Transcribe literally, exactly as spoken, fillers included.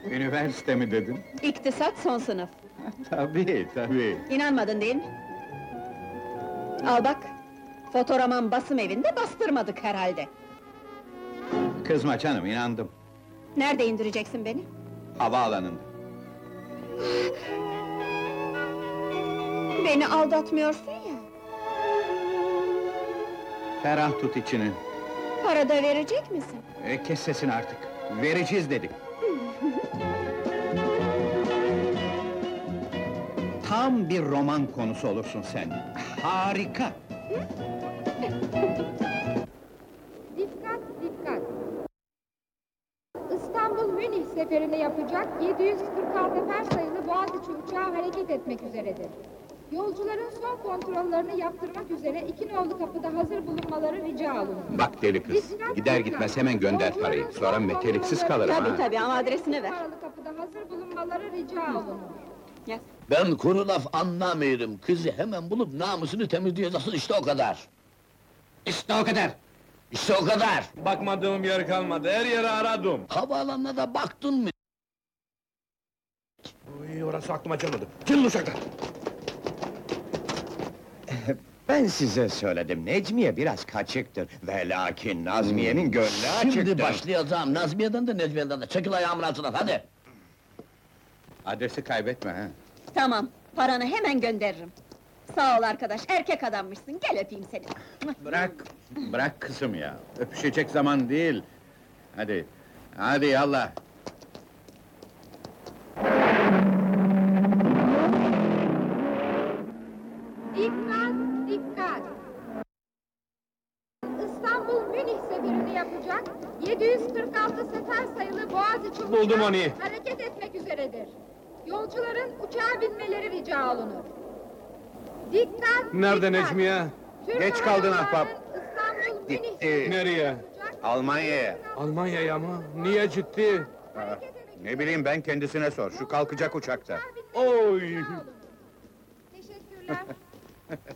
Üniversite mi dedin? İktisat son sınıf. Tabii, tabii. İnanmadın değil mi? Al bak, Fotoraman basım evinde bastırmadık herhalde. Kızma canım, inandım. Nerede indireceksin beni? Havaalanında. Beni aldatmıyorsun ya. Ferah tut içini. Para da verecek misin? E, kes sesini artık. Vereceğiz dedik. Tam bir roman konusu olursun sen. Harika! Dikkat, dikkat! İstanbul-Münih seferini yapacak yedi yüz kırk altı Pers sayılı Boğaziçi uçağı hareket etmek üzeredir. Yolcuların son kontrollerini yaptırmak üzere iki nolu kapıda hazır bulunmaları rica olunur. Bak deli kız, gider gitmez hemen gönder parayı. Sonra meteliksiz kalırım ha. Tabii tabii, ama adresini ver. Numaralı kapıda hazır bulunmaları rica olunur. Yaz. Ben kuru laf anlamıyorum. Kızı hemen bulup namusunu temizleyeceksin, işte o kadar. İşte o kadar! İşte o kadar! Bakmadığım yer kalmadı, her yeri aradım. Havaalanına da baktın mı? Uy, orası aklıma gelmedi. Gelin uşaklar! Ben size söyledim, Necmiye biraz kaçıktır. Ve lakin Nazmiye'nin gönlü açıktır. Şimdi başlayacağım, Nazmiye'den de Necmiye'den de. Çekil ayağımın altından, hadi! Adresi kaybetme ha. Tamam, paranı hemen gönderirim. Sağ ol arkadaş, erkek adammışsın, gel öpeyim seni. Bırak, bırak kızım ya. Öpüşecek zaman değil. Hadi, hadi yallah. Dikkat, dikkat! İstanbul-Münih seferini yapacak yedi yüz kırk altı sefer sayılı Boğaziçi Buldum uçağı onu. hareket etmek üzeredir. Yolcuların uçağa binmeleri rica olunur. Dikkat, Nerede dikkat! Necmiye? Türk Geç kaldın Hava ahbap. Yolları'nın İstanbul-Münih Gitti. seferini Nereye? yapacak Almanya'ya. Almanya'ya mı? Niye ciddi? Ha, ne bileyim ben, kendisine sor. Şu kalkacak uçakta. Oy! Teşekkürler.